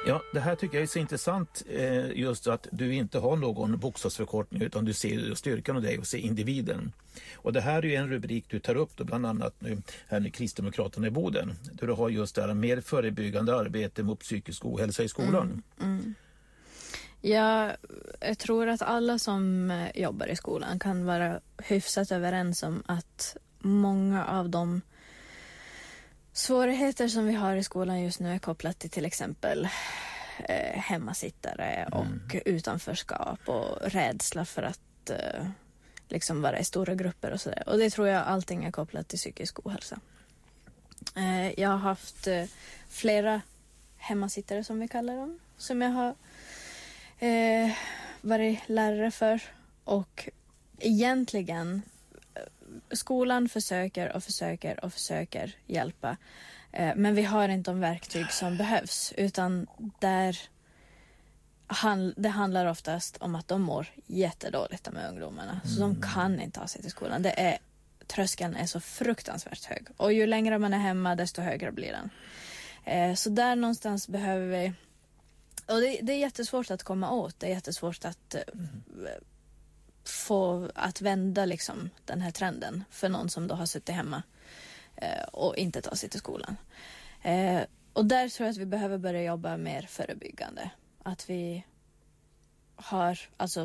Ja, det här tycker jag är så intressant, just att du inte har någon bokstavsförkortning utan du ser styrkan av dig och ser individen. Och det här är ju en rubrik du tar upp då, bland annat nu här med Kristdemokraterna i Boden. Där du har just det här mer förebyggande arbete mot psykisk ohälsa i skolan. Jag tror att alla som jobbar i skolan kan vara hyfsat överens om att många av de svårigheter som vi har i skolan just nu är kopplat till exempel hemmasittare och utanförskap och rädsla för att liksom vara i stora grupper och sådär. Och det tror jag allting är kopplat till psykisk ohälsa. Jag har haft flera hemmasittare som vi kallar dem, som jag har varit lärare för, och egentligen skolan försöker hjälpa, men vi har inte de verktyg som behövs, utan det handlar oftast om att de mår jättedåligt med ungdomarna, så de kan inte ta sig till skolan. Tröskeln är så fruktansvärt hög, och ju längre man är hemma desto högre blir den. Så där någonstans behöver vi, och det är jättesvårt att komma åt, det är jättesvårt att få att vända liksom den här trenden för någon som då har suttit hemma och inte tar sig till skolan. Och där tror jag att vi behöver börja jobba mer förebyggande. Att vi har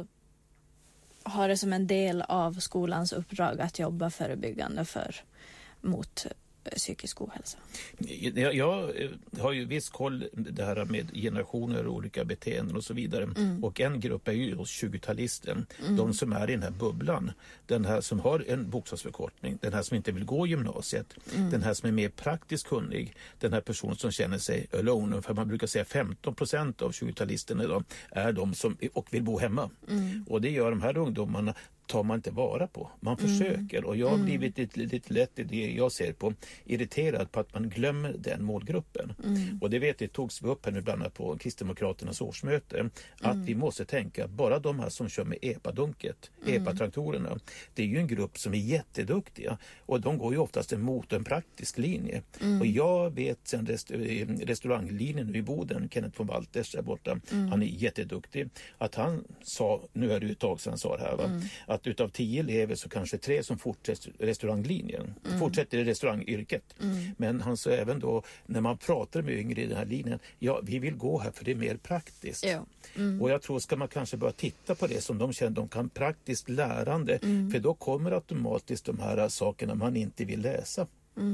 det som en del av skolans uppdrag att jobba förebyggande mot psykisk ohälsa. Jag har ju viss koll det här med generationer och olika beteenden och så vidare. Och en grupp är ju 20-talisten. De som är i den här bubblan. Den här som har en bokstavsförkortning. Den här som inte vill gå gymnasiet. Den här som är mer praktiskt kunnig. Den här personen som känner sig alone. För man brukar säga 15% av 20-talisterna idag är de som och vill bo hemma. Och det gör de här ungdomarna tar man inte vara på. Man försöker, och jag har blivit lite lätt i det jag ser på irriterad på att man glömmer den målgruppen. Och det togs vi upp här nu bland annat på Kristdemokraternas årsmöte, att vi måste tänka bara de här som kör med EPA-dunket, EPA-traktorerna, det är ju en grupp som är jätteduktiga, och de går ju oftast emot en praktisk linje. Och jag vet sen restauranglinjen i Boden, Kenneth von Walters där borta, han är jätteduktig, att han sa, nu är det ju ett tag sedan han sa det här, va? Att utav 10 elever så kanske 3 som fortsätter restauranglinjen, fortsätter i restaurangyrket. Men han sa även då, när man pratar med yngre i den här linjen, ja, vi vill gå här för det är mer praktiskt. Och jag tror ska man kanske börja titta på det som de känner, de kan praktiskt lärande, för då kommer automatiskt de här sakerna man inte vill läsa.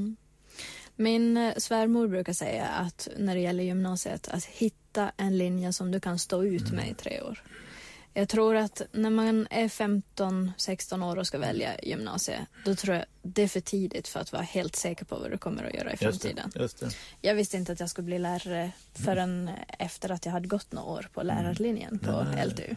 Min svärmor brukar säga att när det gäller gymnasiet, att hitta en linje som du kan stå ut med i 3 år. Jag tror att när man är 15-16 år och ska välja gymnasiet, då tror jag det är för tidigt för att vara helt säker på vad du kommer att göra i framtiden. Just det. Jag visste inte att jag skulle bli lärare förrän efter att jag hade gått några år på lärarlinjen på LTU.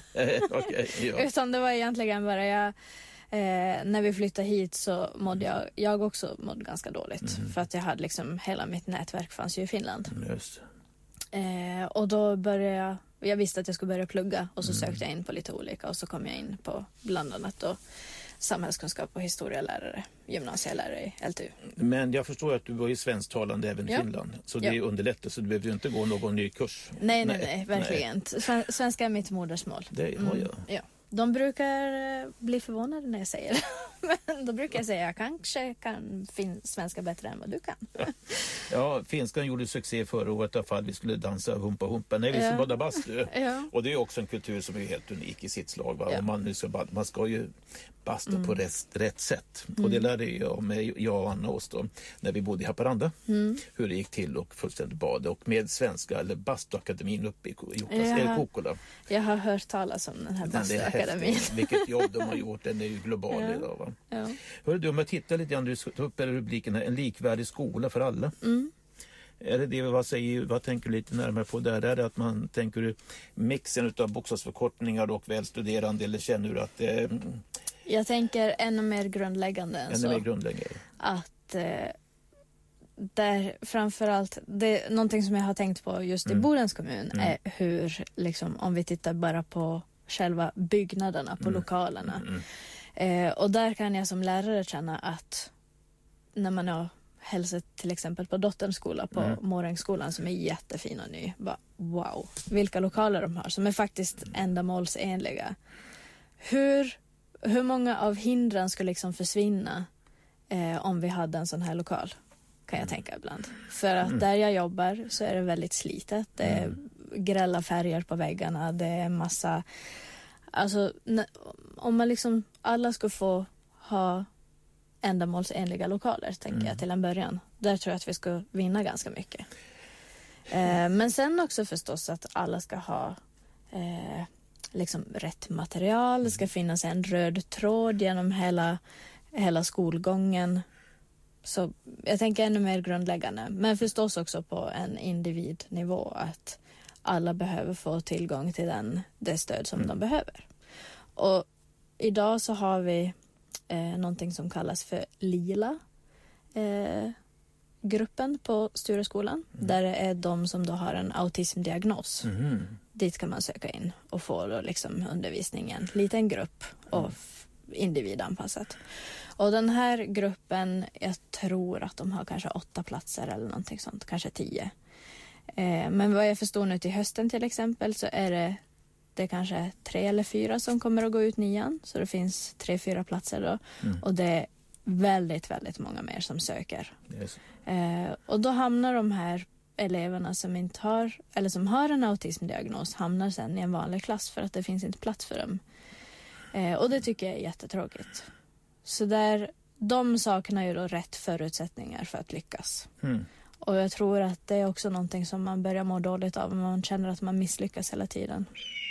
Utan det var egentligen bara när vi flyttade hit så mådde jag också mådde ganska dåligt. För att jag hade liksom, hela mitt nätverk fanns ju i Finland. Just. Och då började jag visste att jag skulle börja plugga, och så sökte jag in på lite olika, och så kom jag in på bland annat då samhällskunskap och historielärare, gymnasielärare i LTU. Men jag förstår att du var ju svensktalande även i Finland, så det underlättar, så du behöver ju inte gå någon ny kurs. Nej, verkligen inte. Svenska är mitt modersmål. Det har jag. Ja. De brukar bli förvånade när jag säger det. Men då brukar jag säga jag kanske kan svenska bättre än vad du kan. Ja, finskan gjorde succé förra året i alla fall. Vi skulle dansa humpa. Nej, vi som badar bastu. Och det är också en kultur som är helt unik i sitt slag. Va? Och man ska ju basta på rätt sätt. Och det lärde jag och Anna oss då när vi bodde i Haparanda. Hur det gick till och fullständigt bada. Och med svenska eller bastuakademin uppe i Kokkola. Jag har hört talas om den här bastuakademin. Vilket jobb de har gjort, den är ju global idag. Va? Ja. Hörru du, om jag tittar lite grann, du tar upp rubriken här, en likvärdig skola för alla. Är det vad tänker du lite närmare på där? Är det att man tänker mixen av bokstavsförkortningar och välstuderande, eller känner du att jag tänker ännu mer grundläggande än så. Att där framförallt, någonting som jag har tänkt på just i Bodens kommun är hur, liksom, om vi tittar bara på själva byggnaderna, på lokalerna. Och där kan jag som lärare känna att när man har hälsat till exempel på dotterns skola på Mårängsskolan som är jättefin och ny. Bara, wow, vilka lokaler de har som är faktiskt ändamålsenliga. Hur många av hindren skulle liksom försvinna om vi hade en sån här lokal, kan jag tänka ibland. För att där jag jobbar så är det väldigt slitet. Det är grälla färger på väggarna. Det är massa... Alltså, om man liksom alla skulle få ha ändamålsenliga lokaler, tänker jag till en början. Där tror jag att vi ska vinna ganska mycket. Men sen också förstås att alla ska ha liksom rätt material. Det ska finnas en röd tråd genom hela skolgången. Så jag tänker ännu mer grundläggande. Men förstås också på en individnivå att alla behöver få tillgång till det stöd som de behöver. Och idag så har vi någonting som kallas för LILA gruppen på Stureskolan. Där det är de som då har en autismdiagnos. Dit kan man söka in och få då liksom undervisning i en liten grupp och individanpassat. Och den här gruppen, jag tror att de har kanske 8 platser eller någonting sånt, kanske 10. Men vad jag förstår nu till hösten till exempel så är det kanske 3 eller 4 som kommer att gå ut 9:an. Så det finns 3-4 platser då. Och det är väldigt, väldigt många mer som söker. Yes. Och då hamnar de här eleverna som inte har, eller som har en autismdiagnos, hamnar sen i en vanlig klass för att det finns inte plats för dem. Och det tycker jag är jättetråkigt. Så de saknar ju då rätt förutsättningar för att lyckas. Och jag tror att det är också någonting som man börjar må dåligt av om man känner att man misslyckas hela tiden.